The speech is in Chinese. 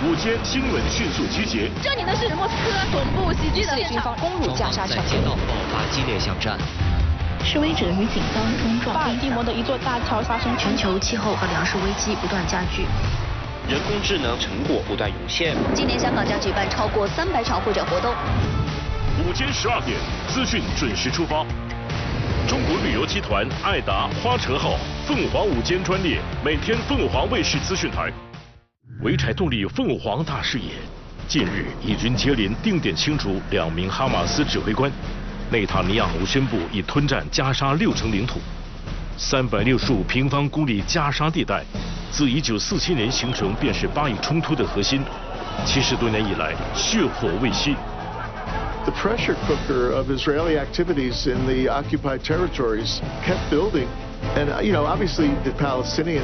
午间新闻迅速集结。 这里呢是莫斯科总部袭击的现场， 攻入加沙城，街道爆发激烈巷战。 示威者与警方冲撞。 巴尔的摩的一座大桥发生全球气候和粮食危机不断加剧。 人工智能成果不断涌现。 今年香港将举办超过300场会展活动。 午间12点，资讯准时出发。中国旅游集团爱达花车号凤凰午间专列，每天凤凰卫视资讯台。潍柴动力凤凰大视野，近日以军接连定点清除2名哈马斯指挥官。内塔尼亚胡宣布已吞占加沙6成领土。365平方公里加沙地带，自1947年形成便是巴以冲突的核心，70多年以来血火未息。 The pressure cooker of Israeli activities in the occupied territories kept building. And, obviously the Palestinians